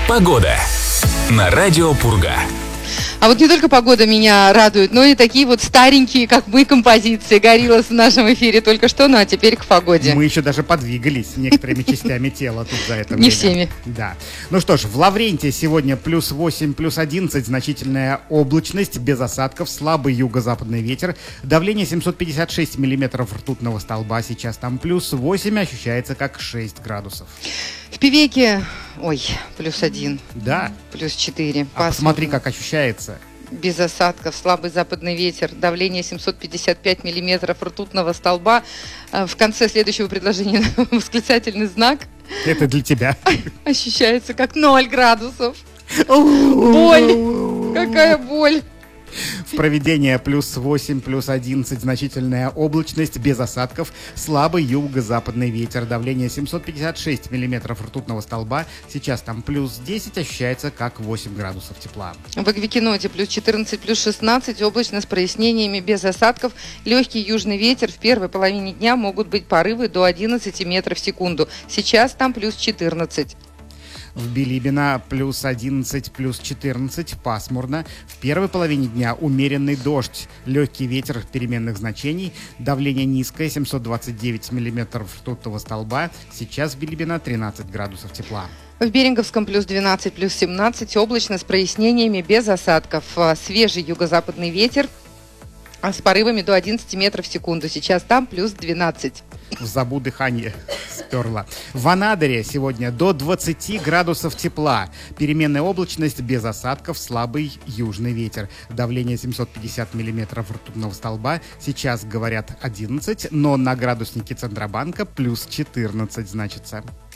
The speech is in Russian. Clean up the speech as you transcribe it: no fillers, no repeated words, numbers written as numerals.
Погода на радио Пурга. А вот не только погода меня радует, но и такие вот старенькие, как мы, композиции. Гориллаз в нашем эфире только что, ну а теперь к погоде. Мы еще даже подвигались некоторыми частями тела тут за это время. Не всеми. Да. Ну что ж, в Лаврентии сегодня плюс 8, плюс 11, значительная облачность, без осадков, слабый юго-западный ветер, давление 756 миллиметров ртутного столба, сейчас там плюс 8, ощущается как 6 градусов. В Певеке, плюс 1. Да. Плюс 4. А посмотри, как ощущается. Без осадков, слабый западный ветер, давление 755 миллиметров ртутного столба. В конце следующего предложения восклицательный знак. Это для тебя. Ощущается как 0 градусов. Боль! Какая боль! В Провидении плюс 8, плюс 11, значительная облачность, без осадков, слабый юго-западный ветер, давление 756 миллиметров ртутного столба, сейчас там плюс 10, ощущается как 8 градусов тепла. В Агвикиноте плюс 14, плюс 16, облачно с прояснениями, без осадков, легкий южный ветер, в первой половине дня могут быть порывы до 11 метров в секунду, сейчас там плюс 14. В Билибино плюс 11, плюс 14, пасмурно. В первой половине дня умеренный дождь, легкий ветер переменных значений, давление низкое, 729 миллиметров ртутного столба. Сейчас в Билибино 13 градусов тепла. В Беринговском плюс 12, плюс 17, облачно с прояснениями, без осадков. Свежий юго-западный ветер с порывами до 11 метров в секунду. Сейчас там плюс 12. В Забу дыхание сперла. В Анадыре сегодня до 20 градусов тепла. Переменная облачность, без осадков, слабый южный ветер. Давление 750 миллиметров ртутного столба. Сейчас говорят 11, но на градуснике Центробанка плюс 14 значится.